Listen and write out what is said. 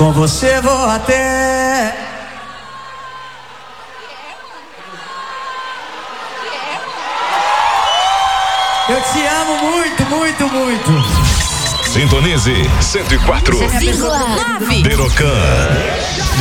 Com você vou até. Eu te amo muito, muito, muito. Sintonize 104,9. Berocan.